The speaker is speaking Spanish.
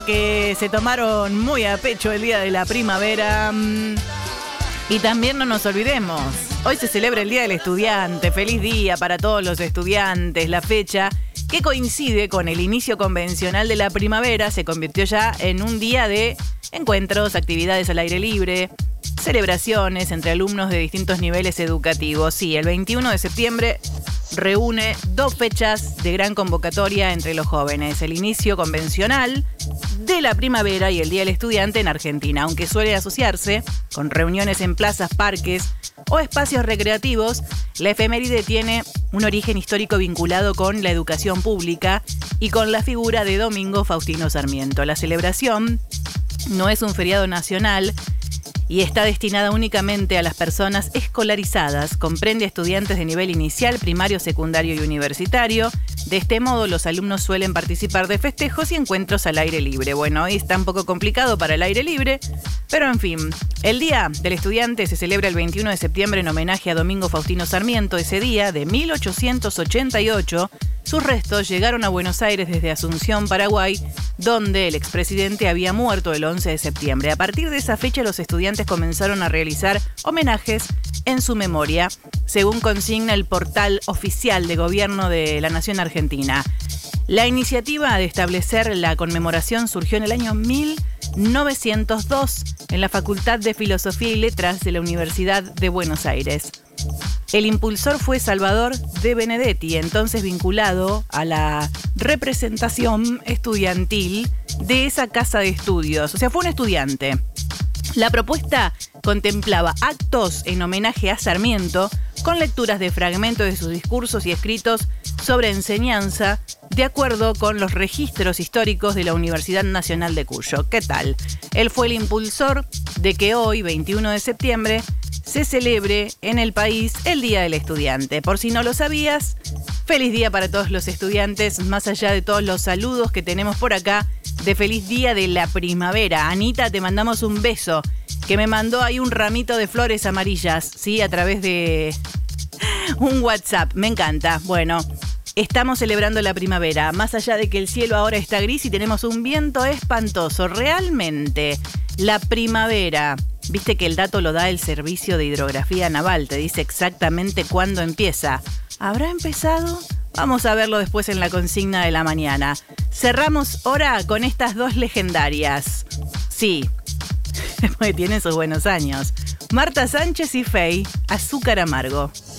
Que se tomaron muy a pecho el día de la primavera. Y también no nos olvidemos, hoy se celebra el Día del Estudiante. Feliz día para todos los estudiantes. La fecha, que coincide con el inicio convencional de la primavera, se convirtió ya en un día de encuentros, actividades al aire libre, celebraciones entre alumnos de distintos niveles educativos. Sí, el 21 de septiembre reúne dos fechas de gran convocatoria entre los jóvenes: el inicio convencional de la primavera y el Día del Estudiante en Argentina. Aunque suele asociarse con reuniones en plazas, parques o espacios recreativos, la efeméride tiene un origen histórico vinculado con la educación pública y con la figura de Domingo Faustino Sarmiento. La celebración no es un feriado nacional y está destinada únicamente a las personas escolarizadas. Comprende a estudiantes de nivel inicial, primario, secundario y universitario. De este modo, los alumnos suelen participar de festejos y encuentros al aire libre. Bueno, hoy está un poco complicado para el aire libre, pero en fin. El Día del Estudiante se celebra el 21 de septiembre en homenaje a Domingo Faustino Sarmiento. Ese día, de 1888, sus restos llegaron a Buenos Aires desde Asunción, Paraguay, donde el expresidente había muerto el 11 de septiembre. A partir de esa fecha, los estudiantes comenzaron a realizar homenajes en su memoria, según consigna el portal oficial de gobierno de la Nación Argentina. La iniciativa de establecer la conmemoración surgió en el año 1902 en la Facultad de Filosofía y Letras de la Universidad de Buenos Aires. El impulsor fue Salvador de Benedetti, entonces vinculado a la representación estudiantil de esa casa de estudios. O sea, fue un estudiante. La propuesta contemplaba actos en homenaje a Sarmiento, con lecturas de fragmentos de sus discursos y escritos sobre enseñanza, de acuerdo con los registros históricos de la Universidad Nacional de Cuyo. ¿Qué tal? Él fue el impulsor de que hoy, 21 de septiembre, se celebre en el país el Día del Estudiante. Por si no lo sabías, feliz día para todos los estudiantes, más allá de todos los saludos que tenemos por acá de feliz día de la primavera. Anita, te mandamos un beso, que me mandó ahí un ramito de flores amarillas, ¿sí? A través de un WhatsApp. Me encanta. Bueno, estamos celebrando la primavera, más allá de que el cielo ahora está gris y tenemos un viento espantoso. Realmente, la primavera, viste que el dato lo da el Servicio de Hidrografía Naval, te dice exactamente cuándo empieza. ¿Habrá empezado? Vamos a verlo después en la consigna de la mañana. Cerramos hora con estas dos legendarias. Sí, porque tienen sus buenos años. Marta Sánchez y Fey, Azúcar Amargo.